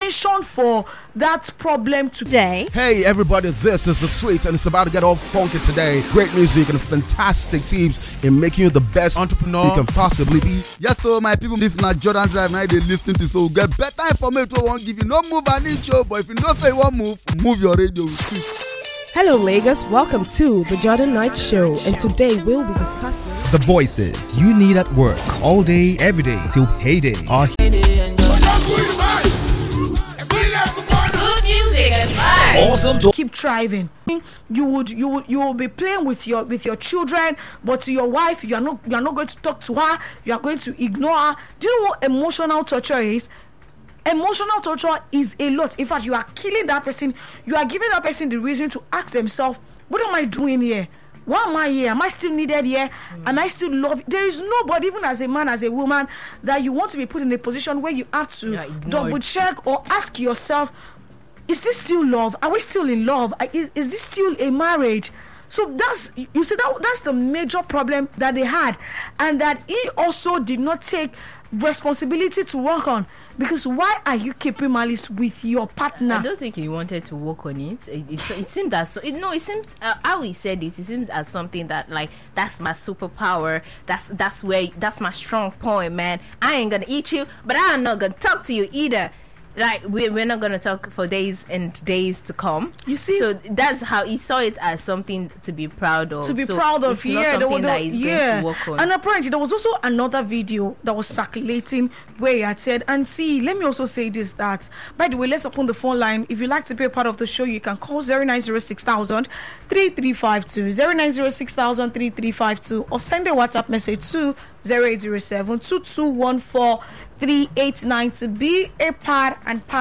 solution for that problem today. Hey everybody, this is The Sweet and it's about to get all funky today. Great music and fantastic tips in making you the best entrepreneur you can possibly be. Yes, so my people, this is not Jordan Drive. Now they listen to so get better information. We won't give you no move an inch, but if you don't say one move your radio with it. Hello Lagos, welcome to the Jordan Knight Show, and today we'll be discussing the voices you need at work all day, every day till payday are Good music and vibes. awesome. Keep thriving. You will be playing with your children, but to your wife you are not going to talk to her. You are going to ignore her. Do you know what emotional torture is? Emotional torture is a lot. In fact, you are killing that person. You are giving that person the reason to ask themselves, what am I doing here? Why am I here? Am I still needed here? Am I still loved? There is nobody, even as a man, as a woman, that you want to be put in a position where you have to double check or ask yourself, is this still love? Are we still in love? Is this still a marriage? So that's the major problem that they had, and that he also did not take responsibility to work on. Because why are you keeping malice with your partner? I don't think he wanted to work on it. It seemed as it seemed how he said it seemed as something that, like, that's my superpower. That's my strong point, man. I ain't gonna eat you, but I'm not gonna talk to you either. Like, we're not gonna talk for days and days to come. You see, so that's how he saw it, as something to be proud of. It's not that he's going to work on. And apparently, there was also another video that was circulating where he had said, and see, let me also say this, that, by the way, let's open the phone line. If you'd like to be a part of the show, you can call 0906,000 3352, 0906,000 3352, or send a WhatsApp message to 0807 2214 389 to be a part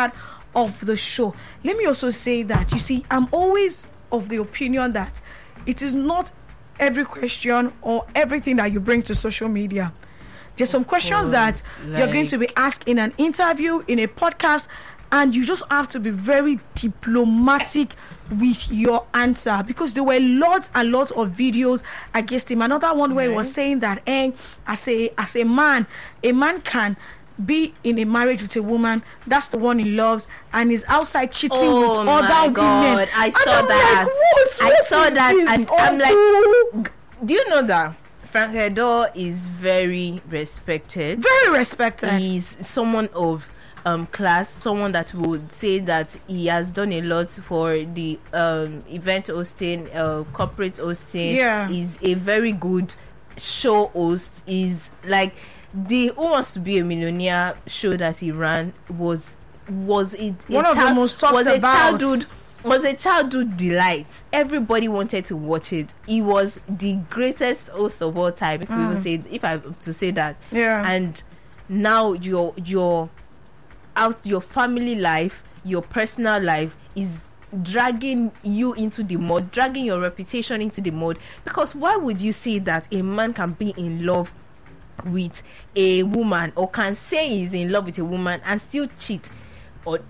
of the show. Let me also say that, you see, I'm always of the opinion that it is not every question or everything that you bring to social media. There's some questions that you're going to be asked in an interview, in a podcast, and you just have to be very diplomatic with your answer, because there were lots and lots of videos against him. Another one where he was saying that as a man can be in a marriage with a woman, that's the one he loves, and is outside cheating with other women. I saw that. I saw that, and I'm like, do you know that Frank Edor is very respected? Very respected. He's someone of class, someone that would say that he has done a lot for the event hosting, corporate hosting. Yeah, he's a very good show host. Is like the Who Wants to Be a Millionaire show that he ran was a childhood delight. Everybody wanted to watch it. He was the greatest host of all time, if I have to say that. Yeah. And now your family life, your personal life is dragging you into the mud, dragging your reputation into the mud. Because why would you say that a man can be in love with a woman, or can say he's in love with a woman and still cheat, and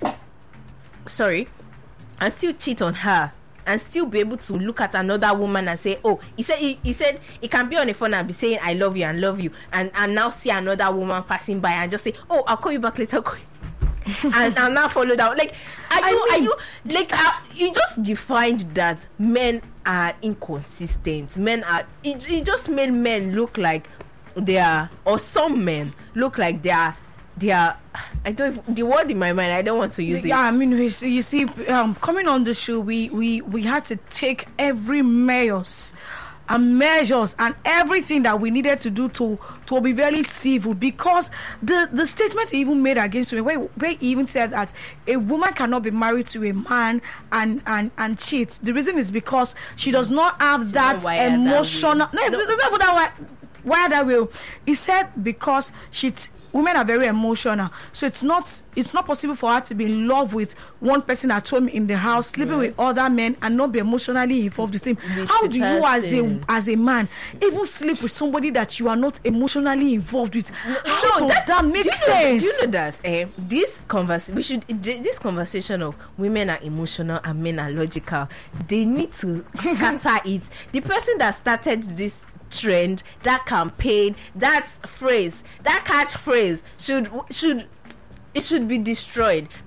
still cheat on her, and still be able to look at another woman and say, oh, he said he can be on the phone and be saying I love you, and now see another woman passing by and just say, oh, I'll call you back later, and now follow that. Like, he just defined that men are inconsistent. It just made men look like some men look like they are. The word in my mind, I don't want to use it. Yeah, I mean, you see, coming on the show, we had to take every measures and everything that we needed to do to be very civil, because the statement he even made against me, where he even said that a woman cannot be married to a man and cheat. The reason is because she does not have that emotional. No, it's not that way. He said because women are very emotional, so it's not possible for her to be in love with one person at home in the house, sleeping with other men, and not be emotionally involved with him. How do you, as a man, even sleep with somebody that you are not emotionally involved with? How does that make sense? Do you know that this conversation of women are emotional and men are logical, they need to scatter it. The person that started this trend, that campaign, that phrase, that catchphrase should be destroyed,